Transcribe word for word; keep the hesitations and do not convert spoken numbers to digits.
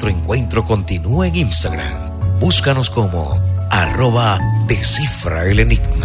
nuestro encuentro continúa en Instagram. Búscanos como arroba Descifra el Enigma.